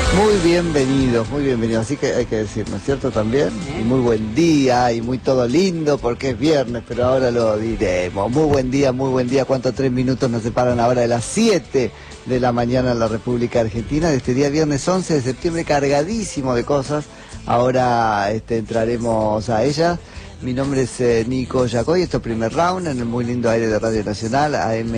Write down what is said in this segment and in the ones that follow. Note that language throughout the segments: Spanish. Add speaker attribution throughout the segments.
Speaker 1: Muy bienvenidos, así que hay que decir, ¿no es cierto también? Y muy buen día, y muy todo lindo, porque es viernes, pero ahora lo diremos. Muy buen día, ¿cuántos 3 minutos nos separan ahora de las 7 de la mañana en la República Argentina? De este día viernes 11 de septiembre, cargadísimo de cosas. Ahora entraremos a ellas. Mi nombre es Nico Yacoy, esto es Primer Round, en el muy lindo aire de Radio Nacional, AM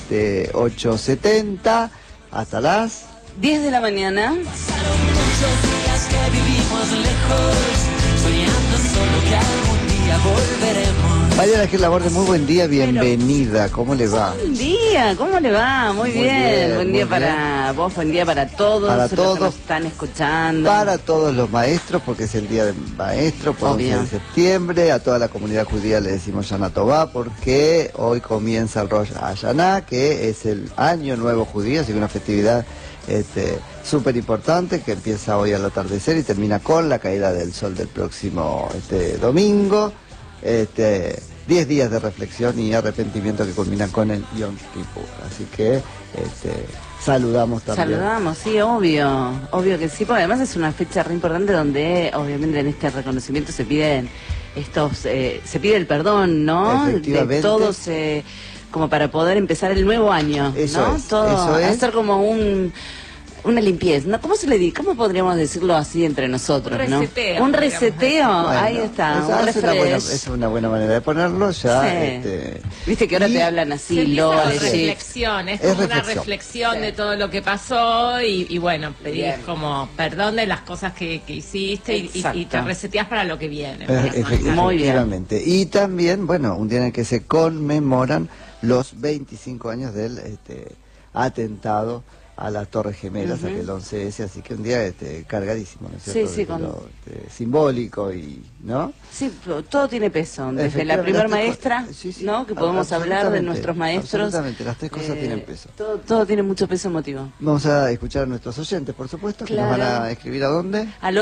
Speaker 1: 870, hasta las
Speaker 2: 10 de la mañana.
Speaker 3: Pasaron muchos días que vivimos lejos, soñando solo que algún día volveremos.
Speaker 1: Mariana Gil Laborde, muy buen día, bienvenida, ¿cómo le va?
Speaker 2: Buen día, ¿cómo le va? Muy bien. Buen día para vos, buen día para todos.
Speaker 1: Para
Speaker 2: los
Speaker 1: todos.
Speaker 2: que nos están escuchando.
Speaker 1: Para todos los maestros, porque es el día del maestro, por 11 de septiembre. A toda la comunidad judía le decimos Shana Tová, porque hoy comienza el Rosh Hashanah, que es el año nuevo judío, así que una festividad súper importante que empieza hoy al atardecer y termina con la caída del sol del próximo domingo. 10 días de reflexión y arrepentimiento que culminan con el Yom Kippur. Así que saludamos también.
Speaker 2: Saludamos, sí, obvio que sí, porque además es una fecha re importante donde obviamente en este reconocimiento se piden se pide el perdón, ¿no?
Speaker 1: Efectivamente.
Speaker 2: De todos, como para poder empezar el nuevo año,
Speaker 1: eso
Speaker 2: ¿no?
Speaker 1: Es,
Speaker 2: todo,
Speaker 1: eso es.
Speaker 2: hacer como una limpieza, ¿no? ¿Cómo se le dice? ¿Cómo podríamos decirlo así entre nosotros,
Speaker 4: un reseteo,
Speaker 2: ¿no? Un reseteo,
Speaker 1: Bueno,
Speaker 2: ahí está,
Speaker 1: es una buena manera de ponerlo ya.
Speaker 2: Sí. Viste que ahora te hablan así,
Speaker 4: se empieza
Speaker 2: Lola,
Speaker 4: con reflexión, es como una reflexión
Speaker 2: sí.
Speaker 4: de todo lo que pasó y bueno, pedís como perdón de las cosas que hiciste y te reseteás para lo que viene.
Speaker 2: Muy bien.
Speaker 1: Efectivamente. Y también, bueno, un día en el que se conmemoran los 25 años del atentado a las Torres Gemelas, aquel 11S, así que un día cargadísimo, ¿no es cierto?
Speaker 2: Sí,
Speaker 1: simbólico y, ¿no?
Speaker 2: Sí, todo tiene peso, desde la primera maestra, ¿no? Que podemos hablar de nuestros maestros.
Speaker 1: Absolutamente, las tres cosas tienen peso.
Speaker 2: Todo tiene mucho peso emotivo.
Speaker 1: Vamos a escuchar a nuestros oyentes, por supuesto, que nos van a escribir a dónde.
Speaker 2: Al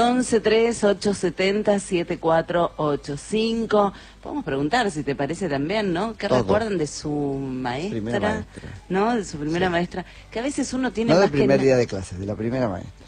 Speaker 2: 11-3-870-7485. Podemos preguntar, si te parece también, ¿no? ¿Qué recuerdan de su maestra? ¿No? De su primera maestra. Que a veces uno tiene
Speaker 1: no
Speaker 2: más
Speaker 1: del primer día de clases, de la primera maestra.